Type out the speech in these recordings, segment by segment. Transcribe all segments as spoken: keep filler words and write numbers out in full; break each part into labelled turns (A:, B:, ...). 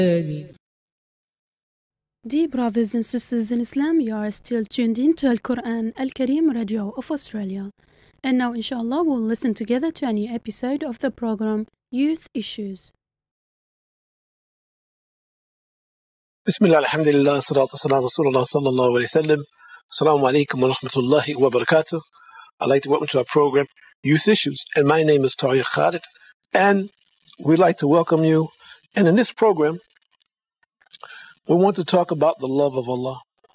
A: Dear brothers and sisters in Islam, you are still tuned in to Al Quran Al Kareem Radio of Australia. And now, inshallah, we'll listen together to a new episode of the program Youth Issues.
B: Bismillah, alhamdulillah, salatu salam, Rasulullah sallallahu alayhi wa sallam. Assalamu alaikum wa rahmatullahi wa barakatuh. I'd like to welcome to our program Youth Issues. And my name is Tariq Khalid. And we'd like to welcome you. And in this program, we want to talk about the love of Allah.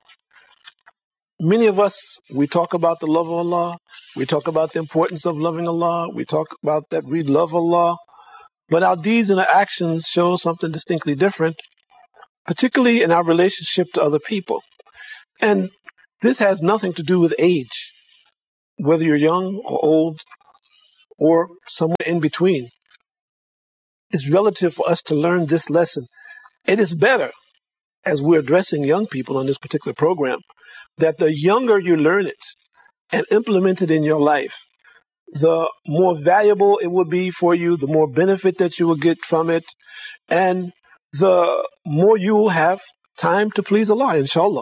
B: Many of us, we talk about the love of Allah. We talk about the importance of loving Allah. We talk about that we love Allah. But our deeds and our actions show something distinctly different, particularly in our relationship to other people. And this has nothing to do with age, whether you're young or old or somewhere in between. It's relative for us to learn this lesson. It is better, as we're addressing young people on this particular program, that the younger you learn it and implement it in your life, the more valuable it will be for you, the more benefit that you will get from it, and the more you will have time to please Allah, inshallah.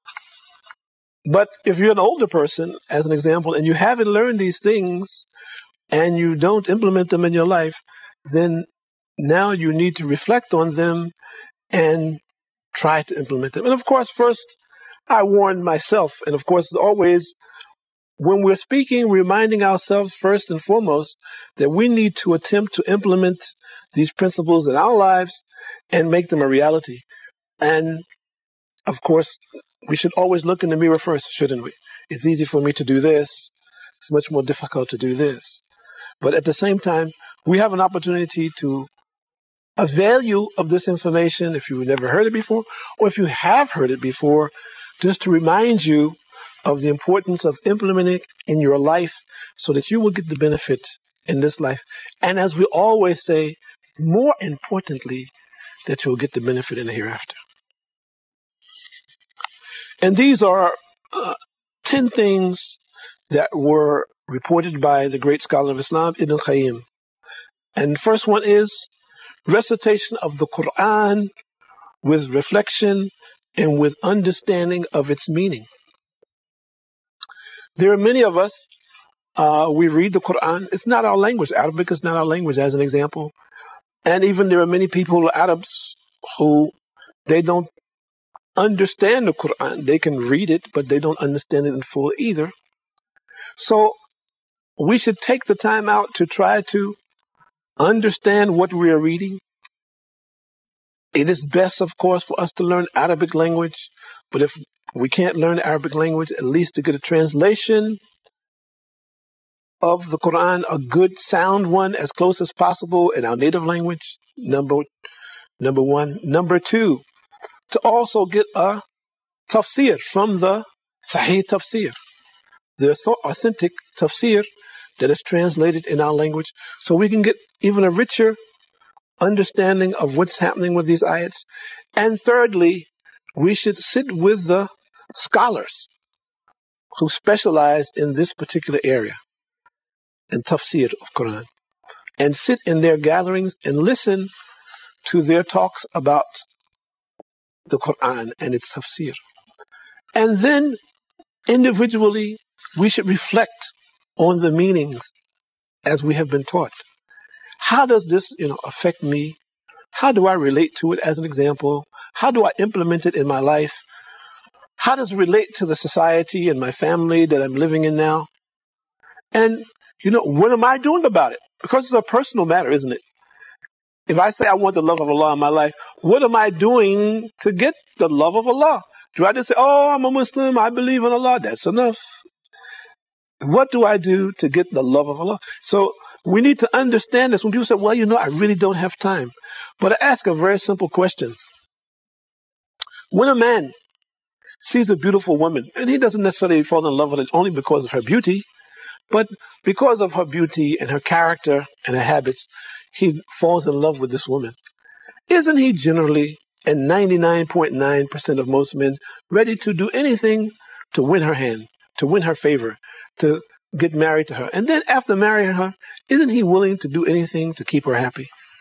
B: But if you're an older person, as an example, and you haven't learned these things and you don't implement them in your life, then now you need to reflect on them and try to implement them. And of course, first, I warn myself, and of course, always, when we're speaking, reminding ourselves first and foremost that we need to attempt to implement these principles in our lives and make them a reality. And of course, we should always look in the mirror first, shouldn't we? It's easy for me to do this. It's much more difficult to do this. But at the same time, we have an opportunity to avail you of this information if you've never heard it before, or if you have heard it before, just to remind you of the importance of implementing it in your life so that you will get the benefit in this life. And as we always say, more importantly, that you'll get the benefit in the hereafter. And these are uh, ten things that were reported by the great scholar of Islam, Ibn Qayyim. And the first one is recitation of the Quran with reflection and with understanding of its meaning. There are many of us, uh, we read the Quran. It's not our language. Arabic is not our language, as an example. And even there are many people who are Arabs who they don't understand the Quran. They can read it, but they don't understand it in full either. So we should take the time out to try to understand what we are reading. It is best, of course, for us to learn Arabic language, but if we can't learn Arabic language, at least to get a translation of the Quran, a good sound one, as close as possible in our native language, number, number one. Number two, to also get a tafsir from the Sahih tafsir, the authentic tafsir that is translated in our language, so we can get even a richer understanding of what's happening with these ayats. And thirdly, we should sit with the scholars who specialize in this particular area, in tafsir of Quran, and sit in their gatherings and listen to their talks about the Quran and its tafsir. And then individually, we should reflect on the meanings as we have been taught. How does this, you know, affect me? How do I relate to it as an example? How do I implement it in my life? How does it relate to the society and my family that I'm living in now? And, you know, what am I doing about it? Because it's a personal matter, isn't it? If I say I want the love of Allah in my life, what am I doing to get the love of Allah? Do I just say, oh, I'm a Muslim, I believe in Allah? That's enough. What do I do to get the love of Allah? So we need to understand this. When people say, well, you know, I really don't have time. But I ask a very simple question. When a man sees a beautiful woman, and he doesn't necessarily fall in love with it only because of her beauty, but because of her beauty and her character and her habits, he falls in love with this woman. Isn't he generally, and ninety-nine point nine percent of most men, ready to do anything to win her hand, to win her favor, to get married to her? And then after marrying her, isn't he willing to do anything to keep her happy?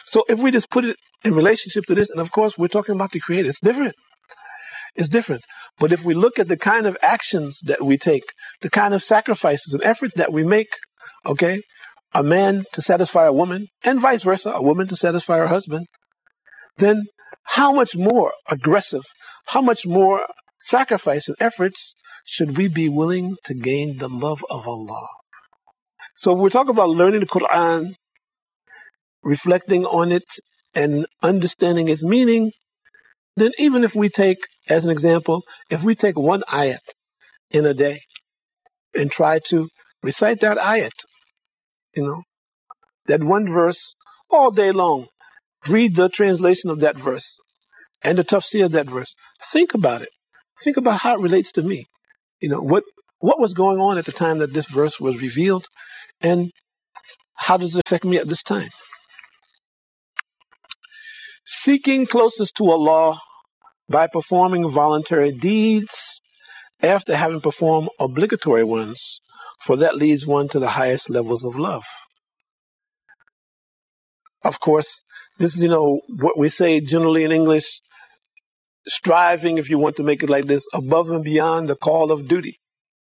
B: So if we just put it in relationship to this, and of course we're talking about the Creator, it's different. It's different. But if we look at the kind of actions that we take, the kind of sacrifices and efforts that we make, okay, a man to satisfy a woman, and vice versa, a woman to satisfy her husband, then how much more aggressive, how much more sacrifice and efforts should we be willing to gain the love of Allah? So if we're talking about learning the Quran, reflecting on it, and understanding its meaning, then even if we take, as an example, if we take one ayat in a day and try to recite that ayat, you know, that one verse all day long, read the translation of that verse and the tafsir of that verse. Think about it. Think about how it relates to me. You know, what what was going on at the time that this verse was revealed, and how does it affect me at this time? Seeking closeness to Allah by performing voluntary deeds after having performed obligatory ones, for that leads one to the highest levels of love. Of course, this is, you know, what we say generally in English, striving, if you want to make it like this, above and beyond the call of duty.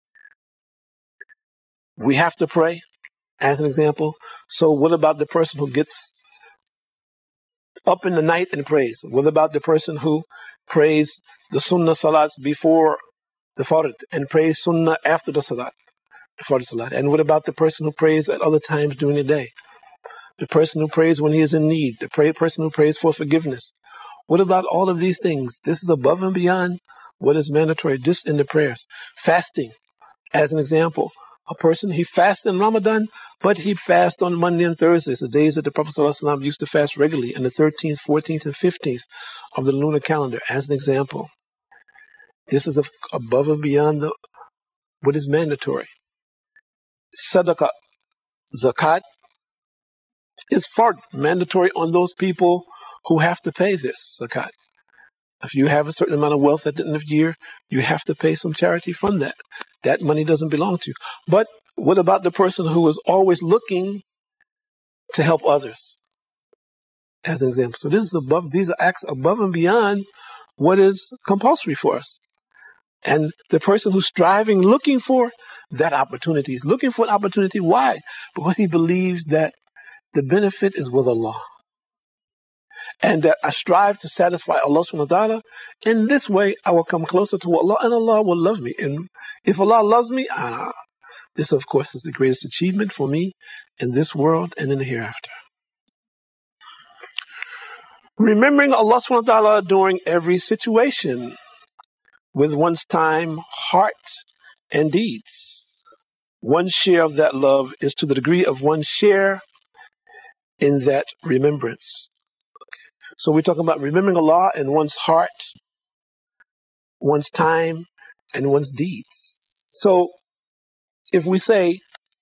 B: We have to pray, as an example. So what about the person who gets up in the night and prays? What about the person who prays the sunnah salats before the fard and prays sunnah after the salat, before the salat? And what about the person who prays at other times during the day? The person who prays when he is in need, the pray, person who prays for forgiveness. What about all of these things? This is above and beyond what is mandatory just in the prayers. Fasting, as an example. A person, he fasts in Ramadan, but he fasts on Monday and Thursdays, the days that the Prophet ﷺ used to fast regularly, and the thirteenth, fourteenth, and fifteenth of the lunar calendar, as an example. This is above and beyond the, what is mandatory. Sadaqah, zakat, is fard, mandatory on those people who have to pay this zakat. If you have a certain amount of wealth at the end of the year, you have to pay some charity from that. That money doesn't belong to you. But what about the person who is always looking to help others, as an example? So this is above, these are acts above and beyond what is compulsory for us. And the person who's striving, looking for that opportunity, is looking for an opportunity. Why? Because he believes that the benefit is with Allah. And that I strive to satisfy Allah subhanahu wa ta'ala. In this way, I will come closer to Allah, and Allah will love me. And if Allah loves me, ah, this, of course, is the greatest achievement for me in this world and in the hereafter. Remembering Allah subhanahu wa ta'ala during every situation with one's time, heart, and deeds. One share of that love is to the degree of one share in that remembrance. So we're talking about remembering Allah in one's heart, one's time, and one's deeds. So if we say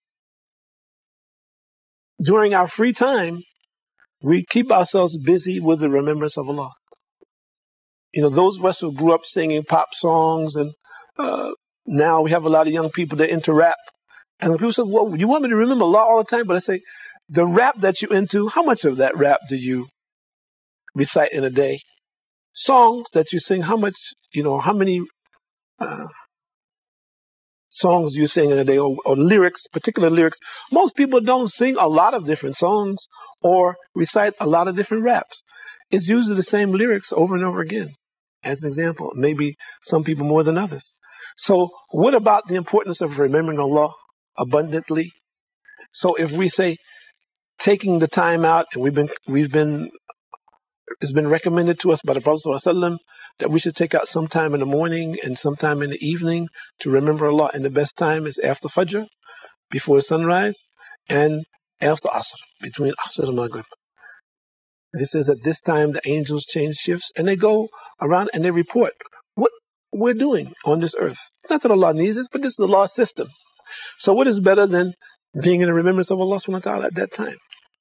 B: during our free time, we keep ourselves busy with the remembrance of Allah. You know, those of us who grew up singing pop songs, and uh, now we have a lot of young people that into rap. And when people say, well, you want me to remember Allah all the time? But I say, the rap that you're into, how much of that rap do you recite in a day? Songs that you sing, how much, you know, how many uh, songs you sing in a day, or, or lyrics, particular lyrics? Most people don't sing a lot of different songs or recite a lot of different raps. It's usually the same lyrics over and over again, as an example. Maybe some people more than others. So what about the importance of remembering Allah abundantly? So if we say taking the time out, and we've been, we've been, it's been recommended to us by the Prophet ﷺ that we should take out some time in the morning and sometime in the evening to remember Allah. And the best time is after Fajr, before sunrise, and after Asr, between Asr and Maghrib. And it says at this time the angels change shifts, and they go around and they report what we're doing on this earth. Not that Allah needs this, but this is the law system. So what is better than being in the remembrance of Allah subhanahu wa ta'ala at that time?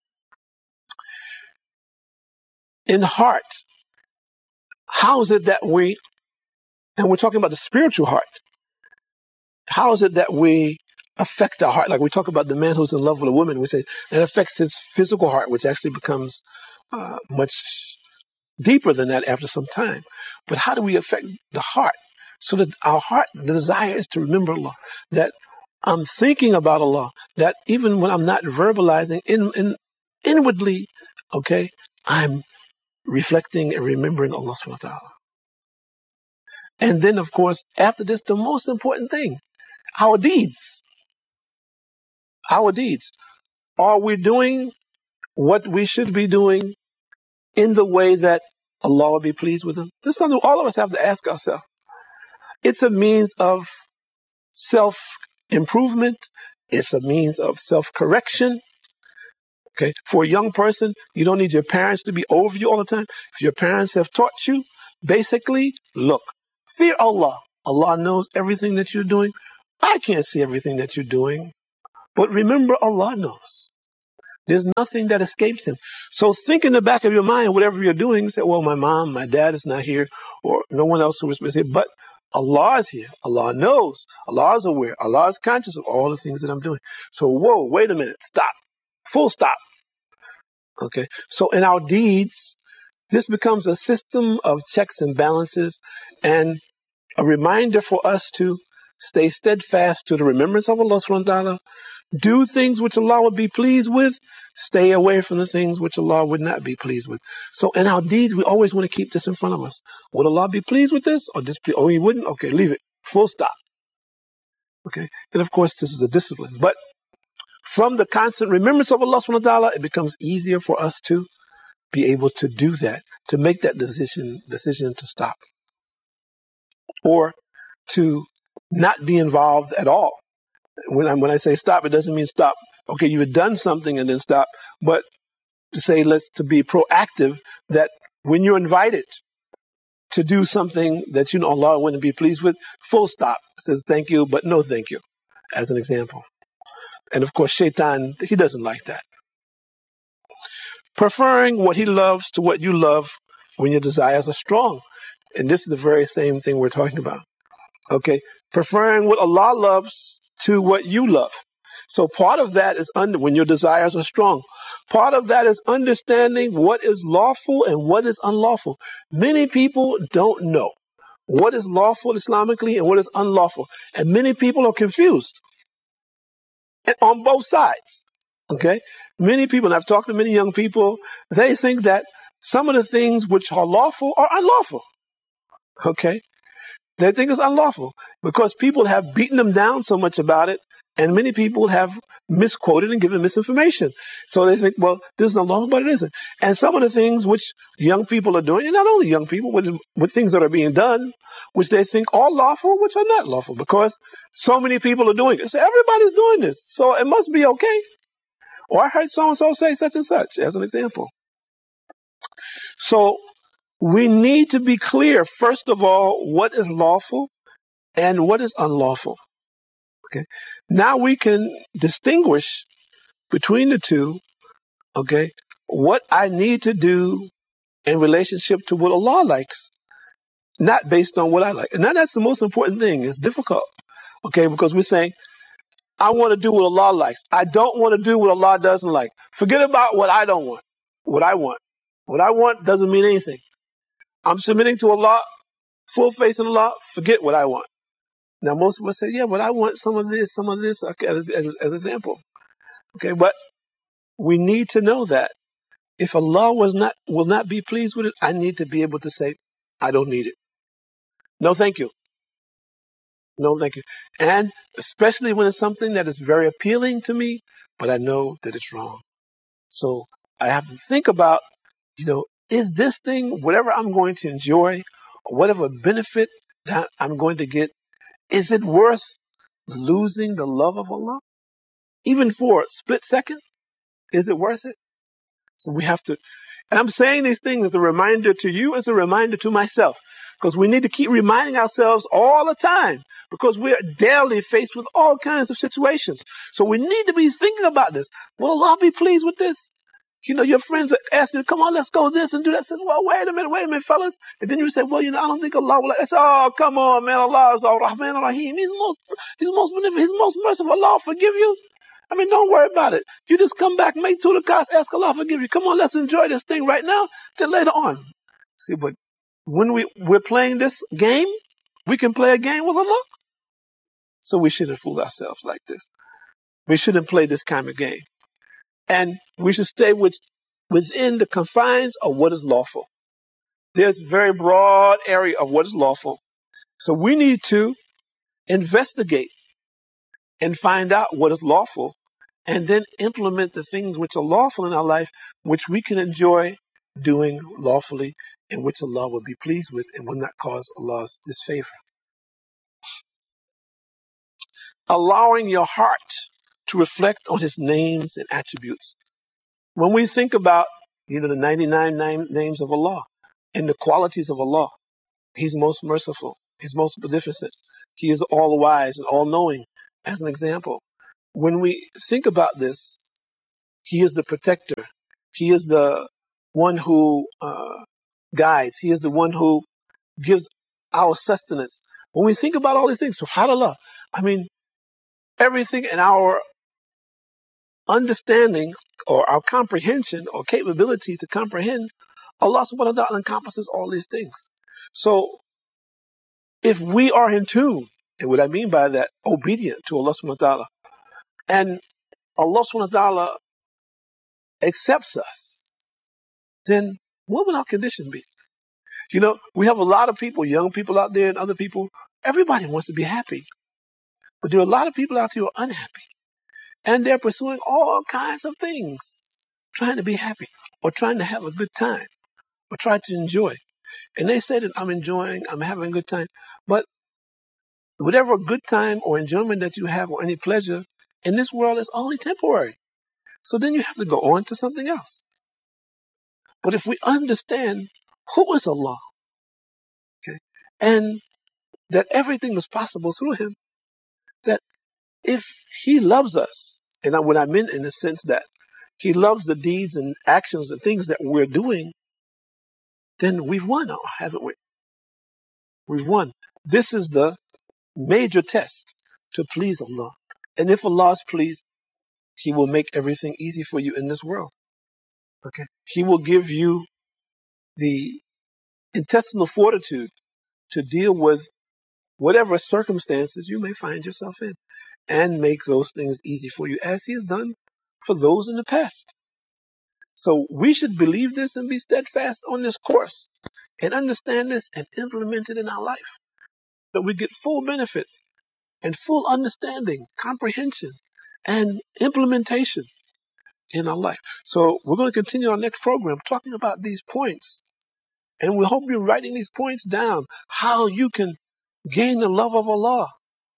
B: In heart, how is it that we, and we're talking about the spiritual heart, how is it that we affect our heart? Like we talk about the man who's in love with a woman, we say that affects his physical heart, which actually becomes uh, much deeper than that after some time. But how do we affect the heart? So that our heart, the desire is to remember Allah, that I'm thinking about Allah, that even when I'm not verbalizing, in, in inwardly, okay, I'm reflecting and remembering Allah subhanahu wa ta'ala. And then, of course, after this, the most important thing, our deeds. Our deeds. Are we doing what we should be doing in the way that Allah will be pleased with them? This is something all of us have to ask ourselves. It's a means of self-improvement. It's a means of self-correction. Okay. For a young person, you don't need your parents to be over you all the time. If your parents have taught you, basically, look, fear Allah. Allah knows everything that you're doing. I can't see everything that you're doing. But remember, Allah knows. There's nothing that escapes him. So think in the back of your mind, whatever you're doing, say, well, my mom, my dad is not here, or no one else who is here, but Allah is here. Allah knows. Allah is aware. Allah is conscious of all the things that I'm doing. So, whoa, wait a minute. Stop. Full stop. Okay. So in our deeds, this becomes a system of checks and balances and a reminder for us to stay steadfast to the remembrance of Allah subhanahu wa ta'ala, do things which Allah would be pleased with, stay away from the things which Allah would not be pleased with. So in our deeds, we always want to keep this in front of us. Would Allah be pleased with this or displeased? Oh, he wouldn't? Okay, leave it. Full stop. Okay. And of course, this is a discipline. But from the constant remembrance of Allah subhanahu wa ta'ala, it becomes easier for us to be able to do that, to make that decision, decision to stop. Or to not be involved at all. When I, when I say stop, it doesn't mean stop. Okay, you have done something and then stop. But to say, let's to be proactive, that when you're invited to do something that you know Allah wouldn't be pleased with, full stop. It says thank you, but no thank you, as an example. And of course, Shaitan, he doesn't like that. Preferring what he loves to what you love when your desires are strong. And this is the very same thing we're talking about. Okay, preferring what Allah loves to what you love. So part of that is under when your desires are strong. Part of that is understanding what is lawful and what is unlawful. Many people don't know what is lawful Islamically and what is unlawful. And many people are confused and on both sides. Okay, many people, and I've talked to many young people, they think that some of the things which are lawful are unlawful. Okay. They think it's unlawful because people have beaten them down so much about it, and many people have misquoted and given misinformation. So they think, well, this is unlawful, but it isn't. And some of the things which young people are doing, and not only young people, with, with things that are being done, which they think are lawful, which are not lawful, because so many people are doing it. So everybody's doing this, so it must be okay. Or I heard so-and-so say such and such, as an example. So we need to be clear, first of all, what is lawful and what is unlawful. Okay. Now we can distinguish between the two, okay, what I need to do in relationship to what Allah likes, not based on what I like. And now that's the most important thing. It's difficult, okay, because we're saying, I want to do what Allah likes. I don't want to do what Allah doesn't like. Forget about what I don't want, what I want. What I want doesn't mean anything. I'm submitting to Allah, full faith in Allah, forget what I want. Now, most of us say, yeah, but I want some of this, some of this, okay, as, as, as an example. Okay, but we need to know that if Allah was not, will not be pleased with it, I need to be able to say, I don't need it. No, thank you. No, thank you. And especially when it's something that is very appealing to me, but I know that it's wrong. So I have to think about, you know, is this thing, whatever I'm going to enjoy, or whatever benefit that I'm going to get, is it worth losing the love of Allah? Even for a split second? Is it worth it? So we have to, and I'm saying these things as a reminder to you, as a reminder to myself, because we need to keep reminding ourselves all the time, because we're daily faced with all kinds of situations. So we need to be thinking about this. Will Allah be pleased with this? You know, your friends are asking you, come on, let's go this and do that. I said, well, wait a minute, wait a minute, fellas. And then you say, well, you know, I don't think Allah will. I said, oh, come on, man, Allah is Ar-Rahman Ar-Rahim. He's most, he's most, he's most merciful. Allah will forgive you. I mean, don't worry about it. You just come back, make two rakats, ask Allah forgive you. Come on, let's enjoy this thing right now till later on. See, but when we, we're playing this game, we can play a game with Allah. So we shouldn't fool ourselves like this. We shouldn't play this kind of game. And we should stay with, within the confines of what is lawful. There's a very broad area of what is lawful. So we need to investigate and find out what is lawful and then implement the things which are lawful in our life, which we can enjoy doing lawfully and which Allah will be pleased with and will not cause Allah's disfavor. Allowing your heart to reflect on His names and attributes. When we think about, you know, the ninety-nine name, names of Allah and the qualities of Allah, He's most merciful. He's most beneficent. He is all wise and all knowing, as an example. When we think about this, He is the protector. He is the one who uh, guides. He is the one who gives our sustenance. When we think about all these things, subhanAllah, I mean, everything in our understanding or our comprehension or capability to comprehend, Allah subhanahu wa ta'ala encompasses all these things. So if we are in tune, and what I mean by that, obedient to Allah subhanahu wa ta'ala, and Allah subhanahu wa ta'ala accepts us, then what will our condition be? You know, we have a lot of people, young people out there and other people, everybody wants to be happy. But there are a lot of people out there who are unhappy. And they're pursuing all kinds of things, trying to be happy or trying to have a good time or try to enjoy. And they say that I'm enjoying, I'm having a good time. But whatever good time or enjoyment that you have or any pleasure in this world is only temporary. So then you have to go on to something else. But if we understand who is Allah, okay, and that everything is possible through Him, that if He loves us, and what I meant in the sense that He loves the deeds and actions and things that we're doing, then we've won, haven't we? We've won. This is the major test to please Allah. And if Allah is pleased, He will make everything easy for you in this world. Okay? He will give you the intestinal fortitude to deal with whatever circumstances you may find yourself in and make those things easy for you as He has done for those in the past. So we should believe this and be steadfast on this course and understand this and implement it in our life. That we get full benefit and full understanding, comprehension, and implementation in our life. So we're going to continue our next program talking about these points. And we hope you're writing these points down, how you can gain the love of Allah.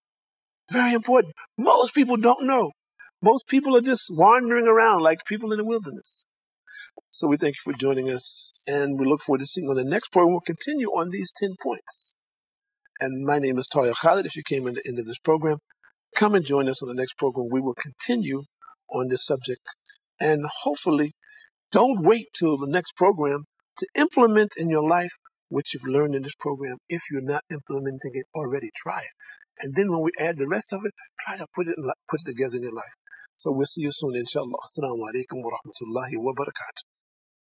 B: Very important. Most people don't know. Most people are just wandering around like people in the wilderness. So we thank you for joining us, and we look forward to seeing you on the next program. We'll continue on these ten points. And my name is Tayyar Khalid. If you came in the end of this program, come and join us on the next program. We will continue on this subject. And hopefully, don't wait till the next program to implement in your life what you've learned in this program. If you're not implementing it already, try it. And then when we add the rest of it, try to put it in, put it together in your life. So we'll see you soon, inshallah. Assalamu alaikum wa rahmatullahi wa barakatuh.